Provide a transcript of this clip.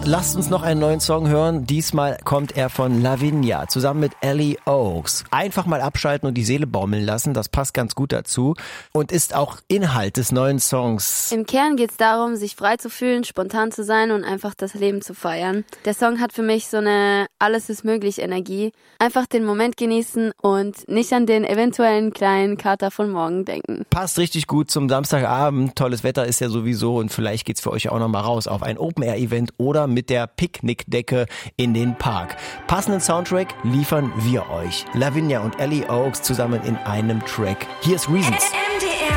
lasst uns noch einen neuen Song hören. Diesmal kommt er von Lavinia zusammen mit Ellie Oaks. Einfach mal abschalten und die Seele baumeln lassen, das passt ganz gut dazu und ist auch Inhalt des neuen Songs. Im Kern geht es darum, sich frei zu fühlen, spontan zu sein und einfach das Leben zu feiern. Der Song hat für mich so eine Alles ist möglich Energie. Einfach den Moment genießen und nicht an den eventuellen kleinen Kater von morgen denken. Passt richtig gut zum Samstagabend. Tolles Wetter ist ja sowieso und vielleicht geht's für euch auch noch mal raus auf ein Open-Air-Event oder mit der Picknickdecke in den Park. Passenden Soundtrack liefern wir euch. Lavinia und Ellie Oaks zusammen in einem Track. Hier ist Reasons.